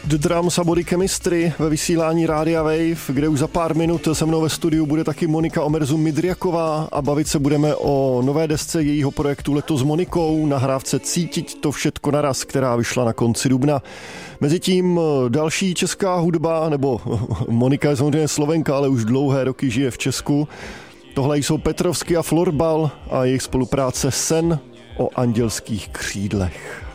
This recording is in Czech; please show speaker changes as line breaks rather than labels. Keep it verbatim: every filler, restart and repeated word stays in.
The Drums a Body Chemistry ve vysílání Rádia Wave, kde už za pár minut se mnou ve studiu bude taky Monika Omerzu-Midriaková a bavit se budeme o nové desce jejího projektu Leto s Monikou, nahrávce Cítit to všetko naraz, která vyšla na konci dubna. Mezitím další česká hudba, nebo Monika je samozřejmě Slovenka, ale už dlouhé roky žije v Česku. Tohle jsou Petrovský a Florbal a jejich spolupráce Sen o andělských křídlech.